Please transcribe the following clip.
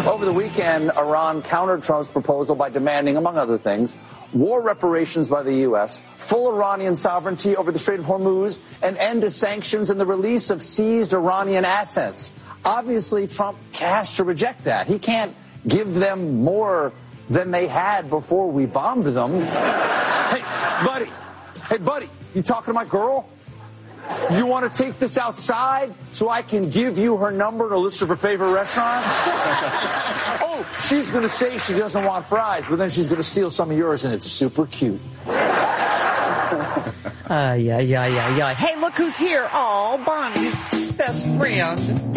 Over the weekend, Iran countered Trump's proposal by demanding, among other things, war reparations by the U.S., full Iranian sovereignty over the Strait of Hormuz, an end to sanctions, and the release of seized Iranian assets. Obviously, Trump has to reject that. He can't give them more than they had before we bombed them. Hey, buddy, you talking to my girl? You want to take this outside so I can give you her number to list of her favorite restaurants? Oh, she's going to say she doesn't want fries, but then she's going to steal some of yours, and it's super cute. Yeah. Hey, look who's here. Oh, Bonnie's best friend.